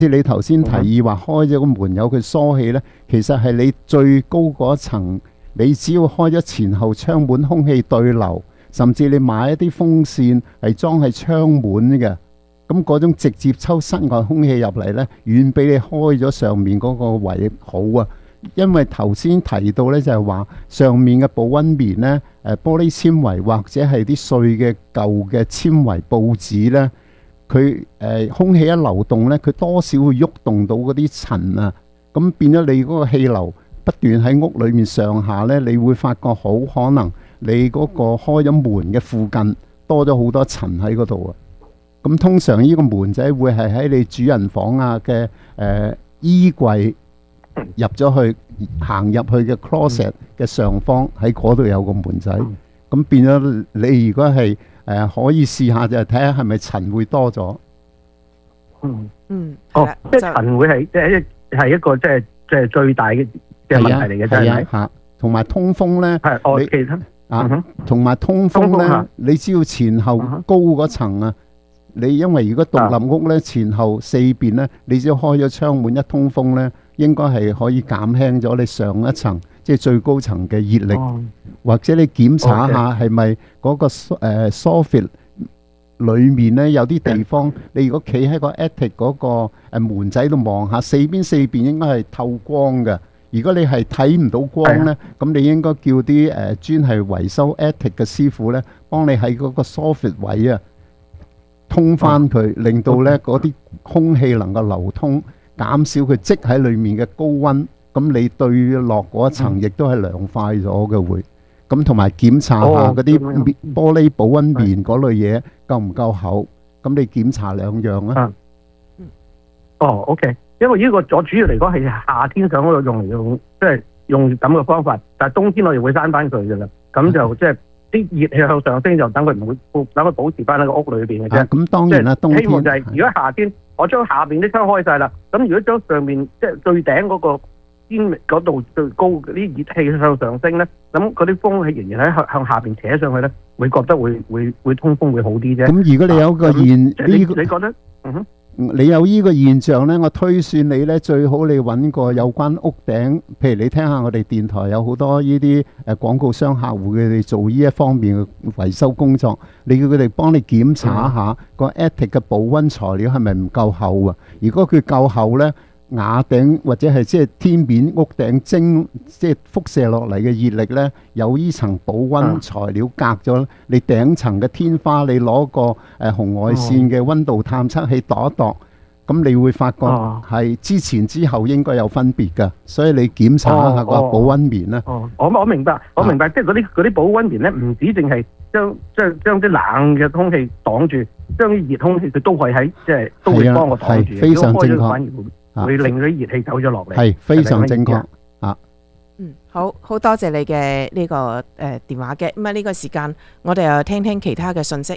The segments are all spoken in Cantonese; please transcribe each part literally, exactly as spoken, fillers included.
你頭先提議話開咗個門有佢疏氣呢，其實係你最高嗰層，你只要開咗前後窗門，空氣對流，甚至你買一啲風扇係裝喺窗門嘅，咁嗰種直接抽室外空氣入嚟呢，遠比你開咗上面嗰個位好啊。因為頭先提到呢，就係話上面嘅保溫棉呢，誒玻璃纖維或者係啲碎嘅舊嘅纖維報紙呢。佢誒、呃、空氣一流動咧，佢多少會喐動到嗰啲塵啊，咁變咗你嗰個氣流不斷喺屋裏面上下咧，你會發覺好可能你嗰個開咗門嘅附近多咗好多塵喺嗰度啊。咁通常呢個門仔會係喺你主人房啊嘅誒、呃、衣櫃入咗去，行入去嘅 closet 嘅上方，喺嗰度有個門仔，咁變咗你如果係誒、呃、可以試下就睇下係咪塵會多咗。 嗯嗯， 哦，即係塵會係即係係一個即係即係最大嘅嘅問題嚟嘅，真係嚇。同埋通風咧，係哦，其他啊，同埋通風咧，你只要前後高嗰層啊，你因為如果獨立屋咧，前後四邊咧，你只要開咗窗門一通風咧，應該係可以減輕咗你上一層即係最高層嘅熱力。哦，或者你檢查下係咪嗰個誒 soffit 裡面咧有啲地方，你如果企喺個 attic 嗰個誒門仔度望下，四邊四邊應該係透光嘅。如果你係睇唔到光咧，咁你應該叫啲誒專係維修 attic 嘅師傅咧，幫你喺嗰個 soffit 位啊通翻佢，令到咧嗰啲空氣能夠流通，減少佢積喺裡面嘅高溫。咁你對落嗰一層亦都係涼快咗嘅會。咁同埋檢查下嗰啲玻璃保溫棉嗰類嘢夠唔夠厚？咁你檢查兩樣啊。 哦 ，OK， 因為呢個我主要嚟講係夏天上嗰度用嚟用，即係用咁嘅方法。但係冬天我哋會閂翻佢嘅啦。咁就即係啲熱氣向上升，就等佢唔會等佢保持翻喺個屋裏邊嘅啫。 咁當然啦，冬天希望就係如果夏天我將下邊啲窗開晒啦，咁如果將上面即係最頂嗰個邊嗰度最高啲熱氣向上升咧，咁嗰啲風氣仍然喺向向下邊扯上去咧，會覺得會會會通風會好啲啫。 咁如果你有個現呢、 嗯、個，你覺得嗯哼？ 你有呢個現象呢，我推算你呢最好你揾個有關屋頂，譬如你聽下我哋電台有好多呢啲誒廣告商客戶，佢哋做呢一方面嘅維修工作，你叫佢哋幫你檢查一下個 attic 嘅保溫材料係咪唔夠厚啊？如果佢夠厚呢，瓦頂或者係即係天面屋頂蒸即係輻射落嚟嘅熱力呢，有呢層保溫材料隔咗，你頂層嘅天花你攞個誒紅外線嘅溫度探測器度一度，咁你會發覺係之前之後應該有分別㗎，所以你檢查一下個保溫棉啦。 哦，我我明白，我明白，即係嗰啲嗰啲保溫棉咧，唔止淨係將將將啲冷嘅空氣擋住，將啲熱空氣佢都係喺即係都會幫我擋住， 非常正確。 會令到啲熱氣走咗落嚟， 係非常正確啊！ 嗯，好好多謝你嘅呢個誒電話嘅，咁啊呢個時間我哋又聽聽其他嘅信息。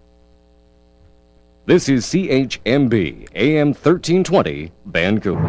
This is C H M B A M thirteen twenty Vancouver。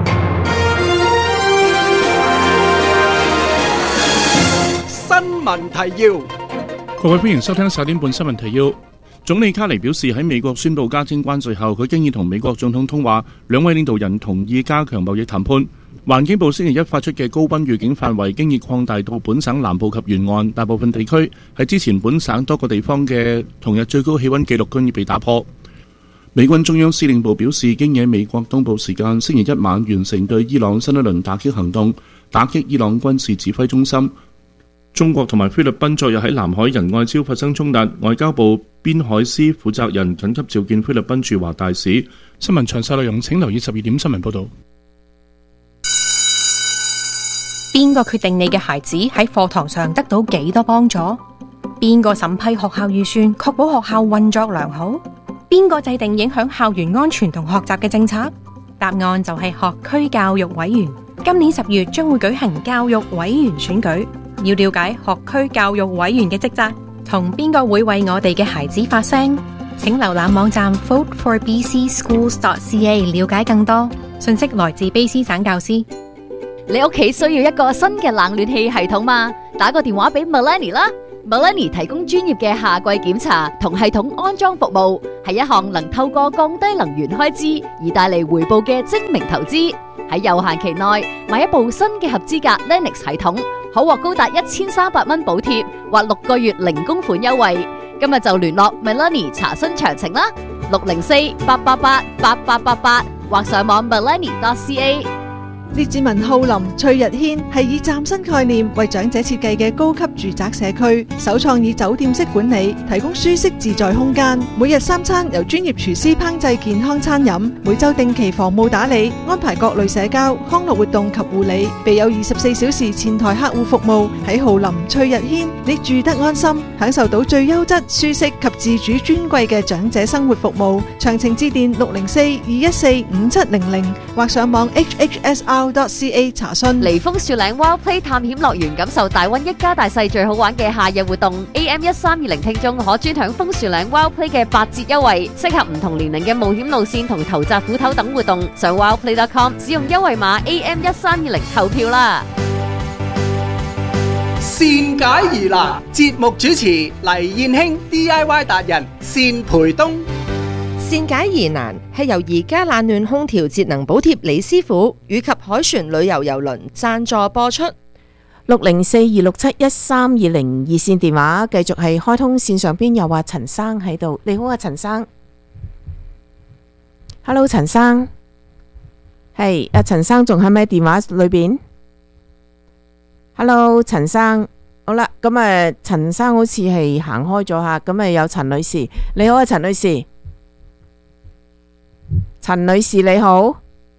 新聞提要， 各位歡迎收聽十點半新聞提要。總理卡尼表示，喺美國宣布加徵關稅後，佢經已同美國總統通話，兩位領導人同意加強貿易談判。環境部星期一發出嘅高溫預警範圍經已擴大到本省南部及沿岸大部分地區，喺之前本省多個地方嘅同日最高氣溫紀錄均已被打破。美軍中央司令部表示，經喺美國東部時間星期一晚完成對伊朗新一輪打擊行動，打擊伊朗軍事指揮中心。中國同埋菲律賓昨日喺南海仁愛礁發生衝突，外交部邊海司負責人緊急召見菲律賓駐華大使。新聞詳細內容請留意十二點新聞報道。 邊個決定你嘅孩子喺課堂上得到幾多幫助？邊個審批學校預算，確保學校運作良好？邊個制定影響校園安全同學習嘅政策？答案就係學區教育委員。今年十月將會舉行教育委員選舉。要了解學區教育委員嘅職責，同邊個會為我哋嘅孩子發聲，請瀏覽網站 vote for b c schools dot c a 了解更多。信息來自卑詩省教師。 你屋企需要一個新嘅冷暖氣系統嘛？打個電話俾 Melanie 啦 Melanie 提供專業嘅夏季檢查同系統安裝服務，係一項能透過降低能源開支而帶嚟回報嘅精明投資。喺有限期內買一部新嘅合資格 Lennox 系統，可獲高達一千三百蚊補貼或六個月零供款優惠。今日就聯絡 Melanie 查詢詳情啦，六零四八八八八八八八或上網 melanie dot c a。 列治文浩林翠日軒係以嶄新概念為長者設計嘅高級住宅社區，首創以酒店式管理，提供舒適自在空間。每日三餐由專業廚師烹製健康餐飲，每週定期房務打理，安排各類社交、康樂活動及護理，備有二十四小時前台客戶服務。喺浩林翠日軒，你住得安心，享受到最優質、舒適及自主尊貴嘅長者生活服務。詳情致電六零四二一四五七零零或上網 h h s r dot c a 查詢。 嚟楓樹嶺 Wild Play 探險樂園，感受大溫一家大細最好玩嘅夏日活動。A M 一三二零聽眾可專享楓樹嶺 Wild Play 嘅八折優惠，適合唔同年齡嘅冒險路線同投擲斧頭等活動。上 wildplay dot com 使用優惠碼 A M 一三二零投票啦。 善解疑難，節目主持黎燕卿 D I Y 達人單培東。 善解疑難係由而家冷暖空調節能補貼李師傅以及海船旅遊郵輪贊助播出。 六零四二六七一三二零二線電話繼續係開通，線上邊有話陳生喺度。你好啊，陳生。Hello， 陳生。係阿陳生仲喺咪電話裏邊 ？Hello， 陳生。好啦，咁啊，陳生好似係行開咗下，咁啊有陳女士。你好啊，陳女士。陳女士你好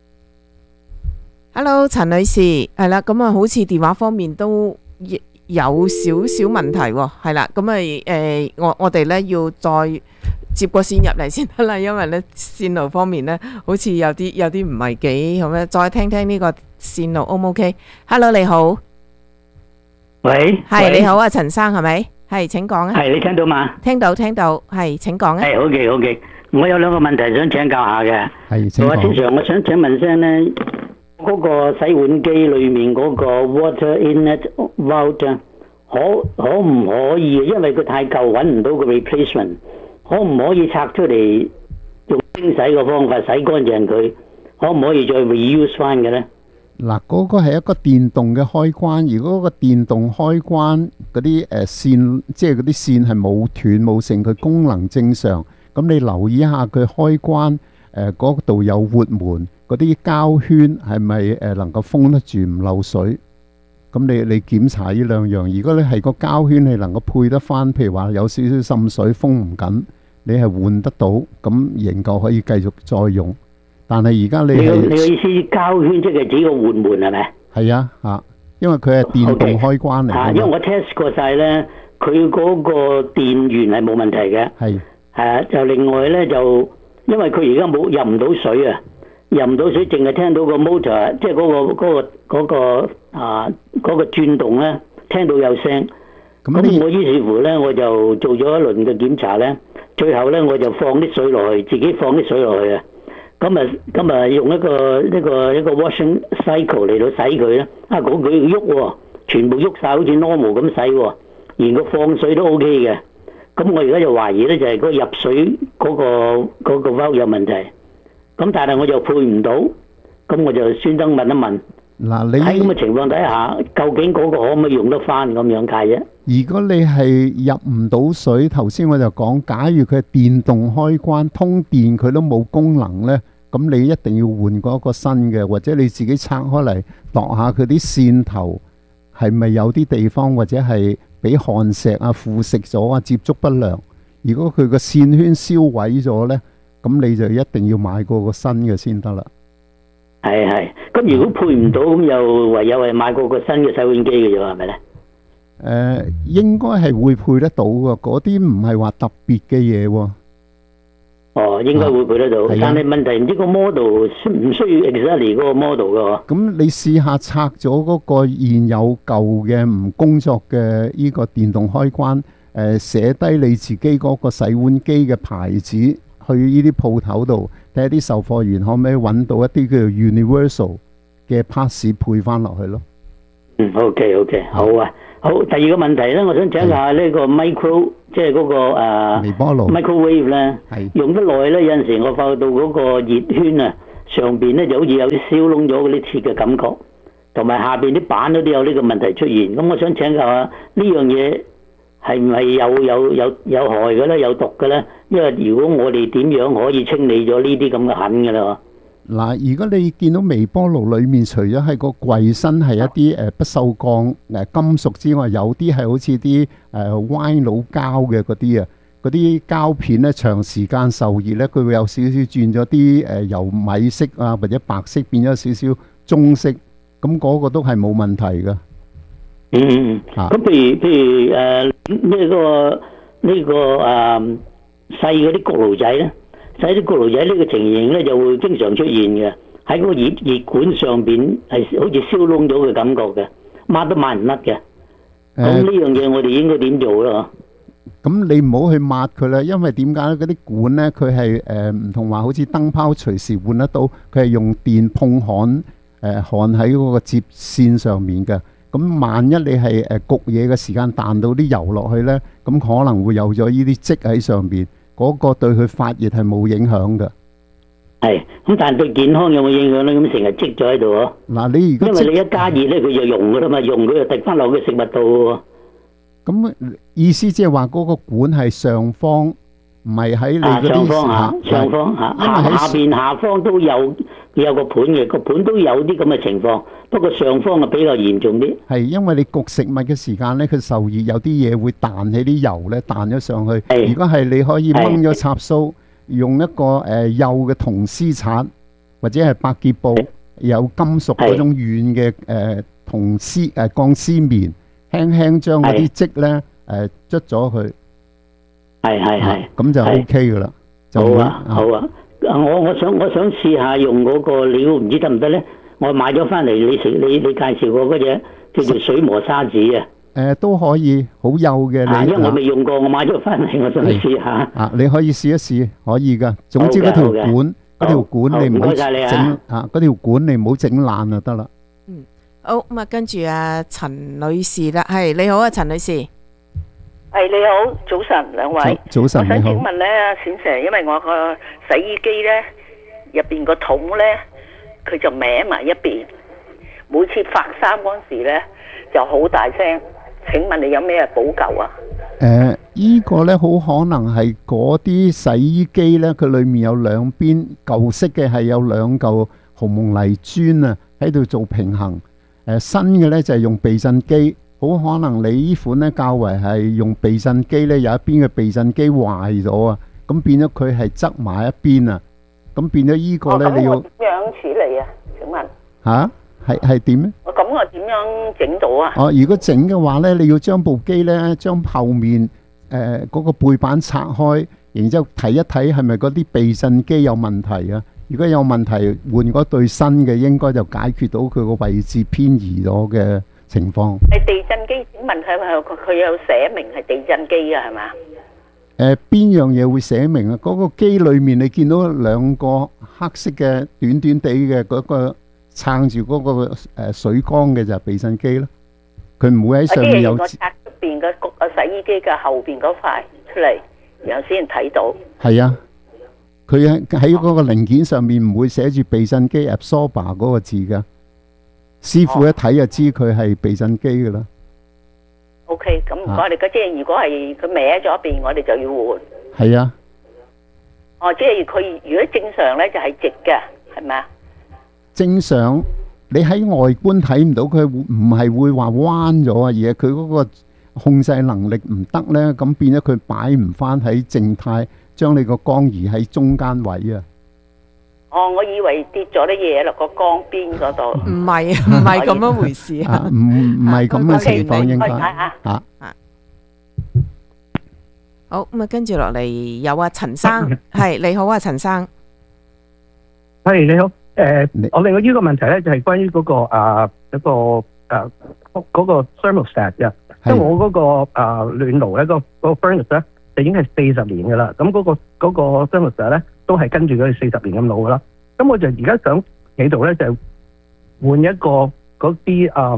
，Hello， 陳女士，係啦，咁啊，好似電話方面都有少少問題喎，係啦，咁啊，誒，我我哋咧要再接個線入嚟先得啦，因為咧線路方面咧好似有啲有啲唔係幾好咧，再聽聽呢個線路 O 唔 OK？Hello， 你好， 喂， 係你好啊，陳生係咪？係，請講啊。 係你聽到嘛？ 聽到聽到，係請講啊。 係好嘅好嘅。我有兩個問題想請教下嘅。 係，請講。 正常我想請問聲咧，嗰個洗碗機裏面嗰個 water inlet valve 可可唔可以？因為佢太舊，揾唔到個 replacement， 可唔可以拆出嚟用清洗嘅方法洗乾淨佢？可唔可以再 reuse 翻嘅咧？ 嗱，嗰個係一個電動嘅開關。如果嗰個電動開關嗰啲誒線，即係嗰啲線係冇斷冇成，佢功能正常。咁你留意一下佢開關誒嗰度有活門，嗰啲膠圈係咪誒能夠封得住唔漏水？咁你你檢查呢兩樣。如果你係個膠圈係能夠配得翻，譬如話有少少滲水封唔緊，你係換得到，咁仍舊可以繼續再用。但係而家你係你嘅意思膠圈即係指個活門係咪？ 係啊嚇，因為佢係電動開關嚟。 啊，因為我 test 過晒咧，佢嗰個電源係冇問題嘅。係。係啊，就另外咧就，因為佢而家冇入唔到水啊，入唔到水，淨係聽到個 motor， 即係嗰個嗰個嗰個啊嗰個轉動咧，聽到有聲。咁我於是乎咧，我就做咗一輪嘅檢查咧，最後咧我就放啲水落去，自己放啲水落去啊。咁啊咁啊，用一個一個一個 washing cycle 嚟到洗佢咧，啊嗰佢喐喎，全部喐晒，好似 normal 咁洗喎，連個放水都 OK 嘅。咁我而家就懷疑咧，就係嗰個入水嗰個嗰個 valve 有問題。咁但係我就配唔到，咁我就專登問一問。 嗱，你喺咁嘅情況底下，究竟嗰個可唔可以用得翻咁樣解啫？ 如果你係入唔到水，頭先我就講，假如佢係電動開關通電，佢都冇功能呢，咁你一定要換嗰個新嘅，或者你自己拆開嚟度下佢啲線頭係咪有啲地方或者係俾焊石啊腐蝕咗啊，接觸不良。如果佢個線圈燒毀咗呢，咁你就一定要買過個新嘅先得啦。 係係，咁如果配唔到，咁又唯有係買過個新嘅洗碗機嘅啫，係咪呢？ 誒、呃，應該係會配得到嘅，嗰啲唔係話特別嘅嘢喎。 哦，應該會配得到，啊、但係問題唔知個 model 唔需要 exactly 嗰個 model 嘅。 咁你試下拆咗嗰個現有舊嘅唔工作嘅呢個電動開關，誒、呃、寫低你自己嗰個洗碗機嘅牌子，去呢啲鋪頭度睇下啲售貨員可唔可以揾到一啲叫做 universal 嘅 parts 配翻落去咯。 嗯 ，OK OK， 好啊，好。第二個問題咧，我想請下呢個 micro， 即係嗰個誒微波爐 microwave 咧，用得耐咧，有陣時我發覺到嗰個熱圈啊，上邊咧就好似有啲燒燶咗嗰啲鐵嘅感覺，同埋下邊啲板都有呢個問題出現。咁我想請教下呢樣嘢係唔係有有有有害嘅咧，有毒嘅咧？因為如果我哋點樣可以清理咗呢啲咁嘅痕嘅咧？ 嗱，如果你見到微波爐裏面除咗係個櫃身係一啲誒不鏽鋼誒金屬之外，有啲係好似啲誒歪佬膠嘅嗰啲啊，嗰啲膠片咧長時間受熱咧，佢會有少少轉咗啲誒由米色啊或者白色變咗少少棕色，咁嗰個都係冇問題㗎。 嗯嗯嗯。咁譬如譬如誒呢個呢個誒細嗰啲焗爐仔咧？細啲焗爐仔呢個情形咧就會經常出現嘅，喺嗰個熱熱管上邊係好似燒燶咗嘅感覺嘅，抹都抹唔甩嘅。咁呢樣嘢我哋應該點做咧？ 咁你唔好去抹佢啦，因為點解咧？嗰啲管咧佢係誒唔同話好似燈泡隨時換得到，佢係用電碰焊誒焊喺嗰個接線上面嘅。咁萬一你係誒焗嘢嘅時間彈到啲油落去咧，咁可能會有咗呢啲積喺上邊。嗰個對佢發熱係冇影響嘅， 係咁，但係對健康有冇影響咧？咁成日積咗喺度嗬。 嗱，你如果因為你一加熱咧，佢就溶噶啦嘛，溶佢就滴翻落去食物度喎。 咁意思即係話嗰個管係上方，唔係喺你嗰啲上方嚇，上方嚇，下下邊下方都有有個盤嘅，個盤都有啲咁嘅情況。不過上方啊比較嚴重啲， 係因為你焗食物嘅時間咧，佢受熱有啲嘢會彈起啲油咧，彈咗上去。如果係你可以掹咗插蘇，用一個誒幼嘅銅絲刷或者係百潔布，有金屬嗰種軟嘅誒銅絲誒鋼絲棉，輕輕將嗰啲積咧誒捽咗佢。 係係係， 咁就 O K 噶啦。 好啊好啊，我我想我想試下用嗰個料，唔知得唔得咧？我買咗翻嚟，你食你你介紹過嗰隻叫做水磨砂紙啊？ 誒都可以，好幼嘅你。 因為我未用過，我買咗翻嚟，我想試下。 啊，你可以試一試，可以噶。總之嗰條管，嗰條管你唔好整啊，嗰條管你唔好整爛就得啦。 嗯，好咁啊，跟住阿陳女士啦，係你好啊，陳女士。 係你好，早晨兩位。 早晨你好。 我想請問咧，阿冼 Sir，因為我個洗衣機咧入邊個桶咧。佢就歪埋一邊，每次發衫嗰陣時咧就好大聲。請問你有咩補救啊？ 誒、呃，依、這個咧好可能係嗰啲洗衣機咧，佢裏面有兩邊舊式嘅係有兩嚿紅蒙泥磚啊，喺度做平衡。誒、呃，新嘅咧就係、是、用避震機，好可能你呢款咧較為係用避震機咧，有一邊嘅避震機壞咗啊，咁變咗佢係側埋一邊啊。咁變咗依個咧，你要點樣處理啊？請問吓係係點咧？ 我咁我點樣整到啊？ 哦，如果整嘅話咧，你要將部機咧，將後面誒嗰個背板拆開，然之後睇一睇係咪嗰啲避震機有問題啊？如果有問題，換嗰對新嘅，應該就解決到佢個位置偏移咗嘅情況。 係地震機？請問佢係佢有寫明係地震機啊？係嘛？ 誒邊樣嘢會寫明啊？嗰個機裏面你見到兩個黑色嘅短短地嘅嗰個撐住嗰個誒水缸嘅就係避震機咯。佢唔會喺上面有。我拆出邊嘅焗啊洗衣機嘅後邊嗰塊出嚟，然後先睇到。係啊，佢喺喺嗰個零件上面唔會寫住避震機 absorber 嗰個字㗎。師傅一睇就知佢係避震機㗎啦。 O K， 咁唔該你。即係如果係佢歪咗一邊，我哋就要換。係啊。哦，即係佢如果正常咧就係直嘅，係咪啊？正常， 你喺外觀睇唔到佢唔係會話彎咗啊，而係佢嗰個控制能力唔得咧，咁變咗佢擺唔翻喺靜態，將你個缸移喺中間位啊。 哦，我以為跌咗啲嘢落個缸邊嗰度。 唔係啊，唔係咁樣回事啊。 唔唔係咁嘅情況應該。 啊啊。好，咁啊，跟住落嚟有阿陳生，係你好啊，陳生。 係你好，誒，我另外呢個問題咧就係關於嗰個啊嗰個誒嗰個 thermostat 嘅，即係我嗰個啊暖爐咧，個個 furnace 咧就已經係四十年噶啦，咁嗰個嗰個 thermostat 咧。都係跟住佢四十年咁老噶啦，咁我就而家想喺度咧就換一個嗰啲誒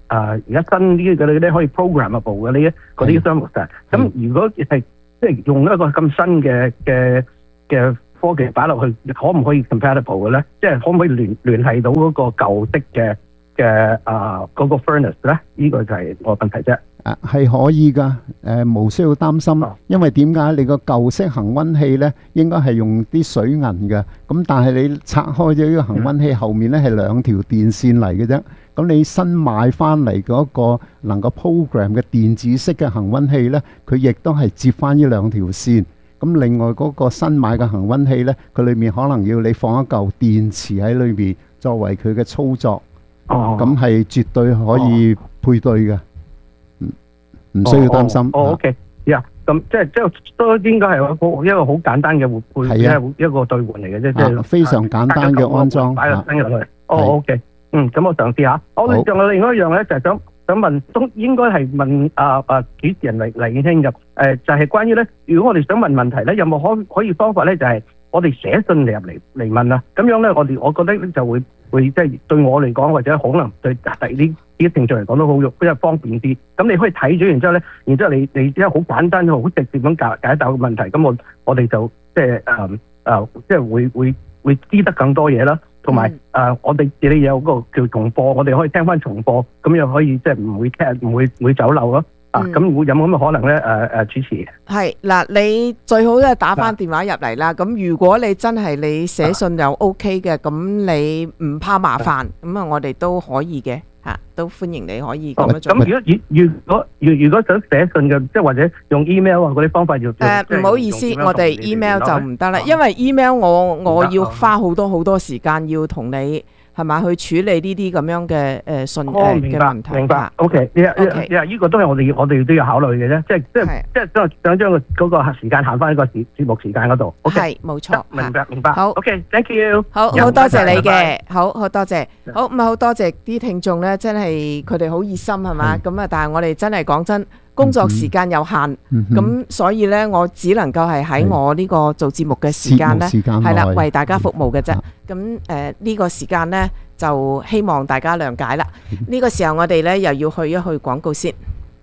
而家新啲嘅嗰啲可以 programmable 嘅呢嗰啲 thermostat。咁如果係即係用一個咁新嘅嘅嘅科技擺落去，可唔可以 compatible 嘅咧？即係可唔可以聯聯繫到嗰個舊式嘅嘅啊嗰個 furnace 咧？呢個就係我問題啫。 啊，係可以㗎，誒冇需要擔心，因為點解你個舊式恆溫器咧應該係用啲水銀嘅，咁但係你拆開咗呢個恆溫器後面咧係兩條電線嚟嘅啫，咁你新買翻嚟嗰個能夠 program 嘅電子式嘅恆溫器咧，佢亦都係接翻呢兩條線。咁另外嗰個新買嘅恆溫器咧，佢裏面可能要你放一嚿電池喺裏面作為佢嘅操作，咁係絕對可以配對嘅。唔需要擔心。 哦 ，OK，呀，咁即係即係都應該係一個一個好簡單嘅換配，一一個兌換嚟嘅啫，即係非常簡單嘅安裝。 擺個新入去。哦 ，OK，嗯，咁我嘗試下。我哋仲有另外一樣咧，就係想想問，都應該係問啊啊主持人黎黎燕卿嘅，誒就係關於咧，如果我哋想問問題咧，有冇可可以方法咧，就係我哋寫信嚟入嚟嚟問啊？咁樣咧，我哋我覺得就會會即係對我嚟講，或者可能對第啲啲聽眾嚟講都好用，比較方便啲。咁你可以睇咗，然之後咧，然之後你你即係好簡單、好直接咁解解答個問題。咁我我哋就即係誒誒，即係會會會知得更多嘢啦。同埋誒，我哋你有個叫重播，我哋可以聽翻重播，咁又可以即係唔會聽，唔會唔會走漏咯。啊，咁會有冇咁嘅可能咧？誒誒，主持係嗱，你最好咧打翻電話入嚟啦。咁如果你真係你寫信又 OK 嘅，咁你唔怕麻煩，咁啊我哋都可以嘅嚇，都歡迎你可以咁樣做。 咁如果如如果如如果想寫信嘅，即係或者用 email 啊嗰啲方法要誒，唔好意思，我哋 email 就唔得啦，因為 email 我我要花好多好多時間要同你。係咪去處理呢啲咁樣嘅誒信誒嘅問題？ 明白。O K，呢呢呢呢個都係我哋我哋都要考慮嘅啫。即係即係即係想想將個嗰個時間行翻喺個節節目時間嗰度。 係冇錯。 明白明白。 好。 O K，thank you。 好好多謝你嘅，好好多謝。好咁啊，好多謝啲聽眾咧，真係佢哋好熱心係嘛？咁啊，但係我哋真係講真。工作時間有限，咁、嗯、所以呢，我只能夠係喺我呢個做節目嘅時間呢，係啦，為大家服務嘅啫。咁誒呢個時間呢，就希望大家諒解啦。呢、嗯、個時候我哋呢，又要去一去廣告先。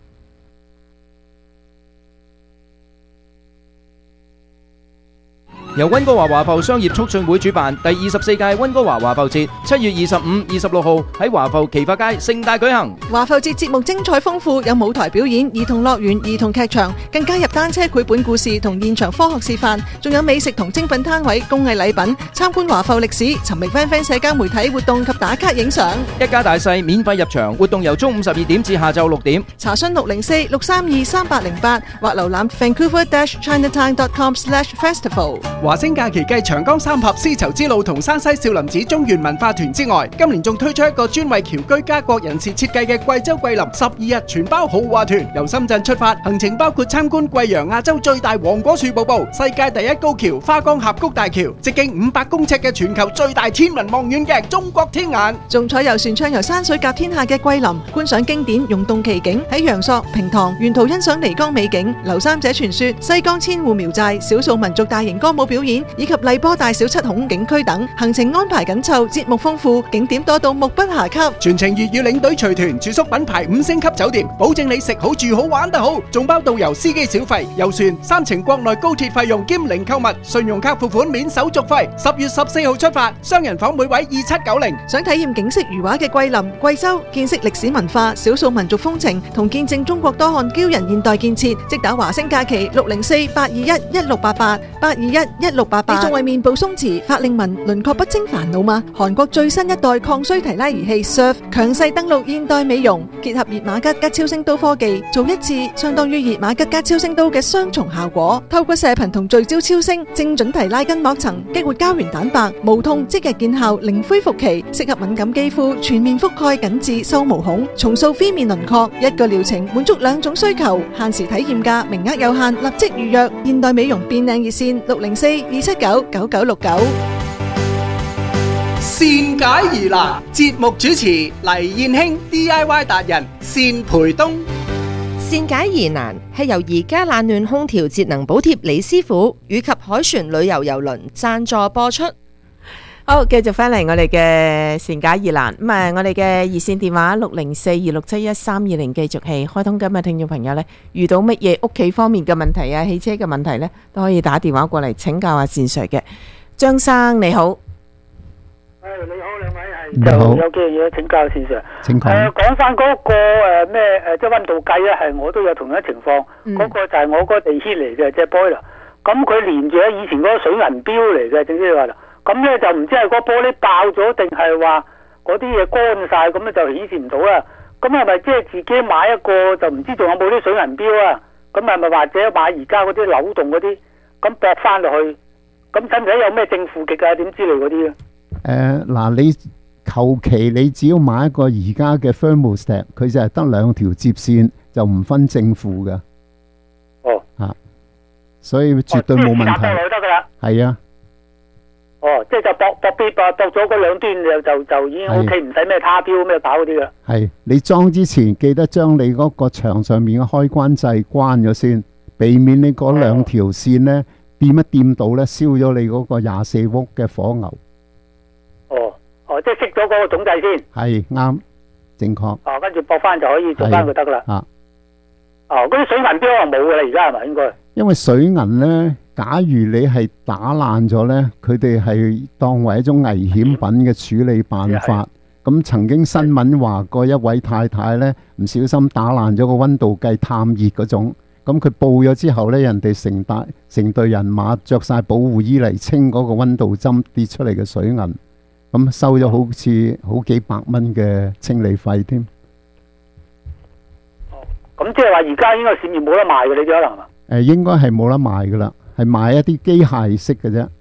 由溫哥華華埠商業促進會主辦第二十四屆溫哥華華埠節，七月二十五、二十六號喺華埠奇發街盛大舉行。 華埠節節目精彩豐富，有舞台表演、兒童樂園、兒童劇場，更加入單車繪本故事同現場科學示範，仲有美食同精品攤位、工藝禮品，參觀華埠歷史，尋覓 friend friend 社交媒體活動及打卡影相。 一家大細免費入場，活動由中午十二點至下晝六點。 查詢六零四六三二三八零八或瀏覽 vancouver dash chinatown dot com slash festival。 華星假期繼長江三峽絲綢之路同山西少林寺中原文化團之外，今年仲推出一個專為僑居家國人士設計嘅貴州桂林十二日全包豪華團，由深圳出發，行程包括參觀貴陽亞洲最大黃果樹瀑布、世界第一高橋花崗峽谷大橋、直徑五百公尺嘅全球最大天文望遠鏡中國天眼， 仲坐遊船暢遊山水甲天下嘅桂林，觀賞經典溶洞奇景，喺陽朔、平塘沿途欣賞漓江美景、劉三姐傳說、西江千戶苗寨、少數民族大型歌舞表演，以及荔波大小七孔景區等，行程安排緊湊，節目豐富，景點多到目不暇給。 全程粵語領隊隨團，住宿品牌五星級酒店，保證你食好住好玩得好，仲包導遊司機小費、遊船、三程國內高鐵費用兼零購物，信用卡付款免手續費。十月十四號出發，雙人房每位二七九零。 想體驗景色如畫嘅桂林、貴州，見識歷史文化、少數民族風情，同見證中國多項驕人現代建設，即打華星假期六零四八二一一六八八八二一一六八八。你仲為面部鬆弛、法令紋、輪廓不清煩惱嗎？韓國最新一代抗衰提拉儀器 Surf 強勢登陸現代美容，結合熱瑪吉加超聲刀科技，做一次相當於熱瑪吉加超聲刀嘅雙重效果。透過射頻同聚焦超聲，精準提拉筋膜層，激活膠原蛋白，無痛即日見效，零恢復期，適合敏感肌膚，全面覆蓋緊致收毛孔，重塑 V 面輪廓。一個療程滿足兩種需求，限時體驗價，名額有限，立即預約。現代美容變靚熱線六零四二七九九九六九。 善解疑難，節目主持黎燕卿 D I Y 達人單培東。 善解疑難係由宜家冷暖空調節能補貼李師傅以及凱旋旅遊郵輪贊助播出。 好，繼續翻嚟我哋嘅善解疑難。咁啊，我哋嘅熱線電話六零四二六七一三二零繼續係開通。今日聽眾朋友呢，遇到乜嘢屋企方面嘅問題啊，汽車嘅問題呢，都可以打電話過嚟請教下善 Sir 嘅。張生你好。 誒，你好，兩位係就有幾樣嘢請教善 Sir。 請講。 誒，講翻嗰個誒咩誒，即係溫度計咧，係我都有同樣情況。嗰個就係我嗰個地氈嚟嘅，即係 boiler。咁佢連住喺以前嗰個水銀錶嚟嘅，正之話啦。咁咧就唔知係個玻璃爆咗，定係話嗰啲嘢乾晒，咁咧就顯示唔到啦。咁係咪即係自己買一個就唔知仲有冇啲水銀錶啊？咁係咪或者買而家嗰啲扭動嗰啲，咁駁翻落去？咁使唔使有咩正負極啊？點之類嗰啲咧？ 誒嗱，你求其你只要買一個而家嘅 thermostat， 佢就係得兩條接線，就唔分正負嘅。 哦。 嚇，所以絕對冇問題。 哦，得㗎啦。 係啊。 哦，即係就駁駁邊駁駁咗嗰兩端就就就已經 O K， 唔使咩他標咩搞嗰啲㗎。 係，你裝之前記得將你嗰個牆上面嘅開關掣關咗先，避免你嗰兩條線咧掂一掂到咧燒咗你嗰個廿四伏嘅火牛。 哦哦，即係熄咗嗰個總掣先。 係啱，正確。 哦，跟住駁翻就可以做翻佢得㗎啦。 啊。 哦，嗰啲水銀錶可能冇㗎啦，而家係咪應該？ 因為水銀咧，假如你係打爛咗咧，佢哋係當為一種危險品嘅處理辦法。咁曾經新聞話過一位太太咧，唔小心打爛咗個溫度計探熱嗰種。咁佢報咗之後咧，人哋成大成隊人馬着晒保護衣嚟清嗰個溫度針跌出嚟嘅水銀，咁收咗好似好幾百蚊嘅清理費添。 咁即係話而家應該市面冇得賣嘅，你啲可能係嘛？ 誒，應該係冇得賣噶啦，係賣一啲機械式嘅啫。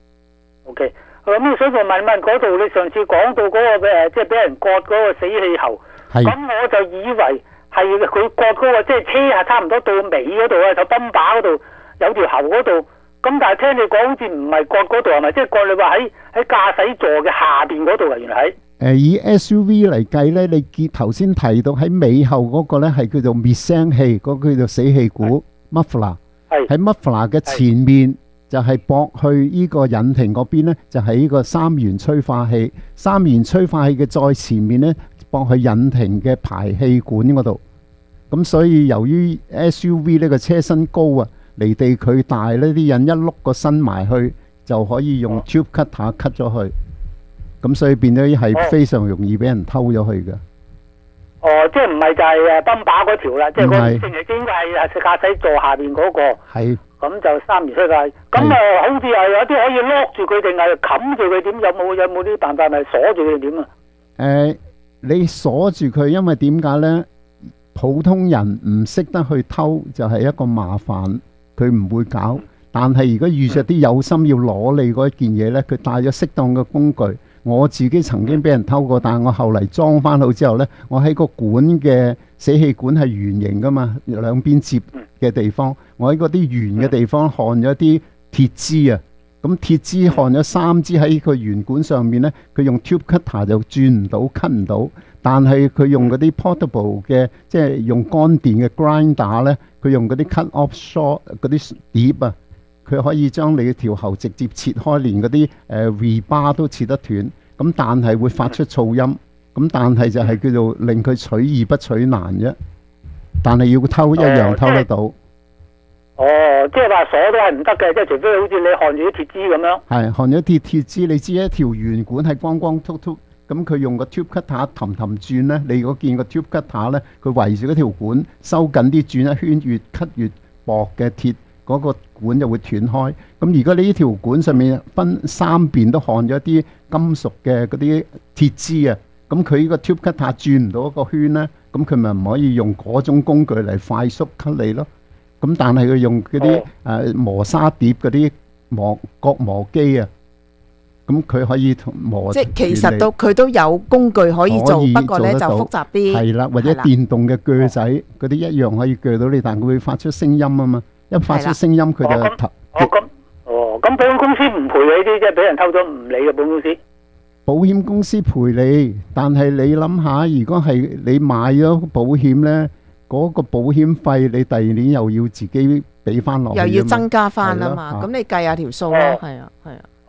O K，咁所以就問問嗰度，你上次講到嗰個誒，即係俾人割嗰個死氣喉，咁我就以為係佢割嗰個，即係車係差唔多到尾嗰度啊，就泵把嗰度有條喉嗰度。咁但係聽你講好似唔係割嗰度係咪？即係割你話喺喺駕駛座嘅下邊嗰度啊？原來喺。 誒，以 S U V 嚟計咧，你見頭先提到喺尾後嗰個咧係叫做滅聲器，嗰個叫做死氣鼓 muffler， 喺 muffler 嘅前面就係駁去呢個引擎嗰邊咧，就係呢個三元催化器。三元催化器嘅再前面咧，駁去引擎嘅排氣管嗰度。咁所以由於 S U V 呢個車身高啊，離地距大呢啲人一碌個身埋去就可以用 tube cutter cut 咗去。咁所以變咗係非常容易俾人偷咗去嘅。 哦，即係唔係就係誒泵把嗰條啦，即係嗰淨係應該係駕駛座下邊嗰個。係。咁就三元催化。咁誒，好似係有啲可以 lock 住佢定係冚住佢點？有冇有冇啲辦法咪鎖住佢點啊？誒，你鎖住佢，因為點解咧？普通人唔識得去偷就係一個麻煩，佢唔會搞。但係如果遇着啲有心要攞你嗰件嘢咧，佢帶咗適當嘅工具。我自己曾經俾人偷過，但係我後嚟裝翻好之後呢，我喺個管嘅死氣管係圓形噶嘛，兩邊接嘅地方，我喺嗰啲圓嘅地方焊咗啲鐵枝啊，咁鐵枝焊咗三支喺個圓管上面呢，佢用 tube cutter 就轉唔到 cut 唔到，但係佢用嗰啲 portable 嘅，即係用乾電嘅 grinder 呢，佢用嗰啲 cut off short 嗰啲碟啊。佢可以將你嘅條喉直接切開，連嗰啲誒 rebar 都切得斷。咁但係會發出噪音。咁但係就係叫做令佢取易不取難啫。但係要偷一樣偷得到。 哦，即係話鎖都係唔得嘅，即係除非好似你焊住啲鐵枝咁樣。係焊咗鐵鐵枝，你知一條圓管係光光禿禿，咁佢用個 tube cutter 氹氹轉咧，你如果見個 tube cutter 咧，佢圍住嗰條管收緊啲轉一圈，越 cut 越薄嘅鐵。嗰個管就會斷開。咁如果你呢條管上面分三邊都焊咗一啲金屬嘅嗰啲鐵枝啊，咁佢呢個 tube cutter 轉唔到一個圈咧，咁佢咪唔可以用嗰種工具嚟快速 cut 你咯。咁但係佢用嗰啲誒磨砂碟嗰啲磨割磨機啊，咁佢可以磨。即係其實都佢都有工具可以做，不過咧就複雜啲。係啦，或者電動嘅鋸仔嗰啲一樣可以鋸到你，但佢會發出聲音啊嘛。一發出聲音，佢就投。 哦咁，哦咁，保險公司唔賠你啲，即係俾人偷咗唔理嘅保險公司。 保險公司賠你，但係你諗下，如果係你買咗保險咧，嗰個保險費你第二年又要自己俾翻落去，又要增加翻啊嘛。咁你計下條數咯，係啊，係啊。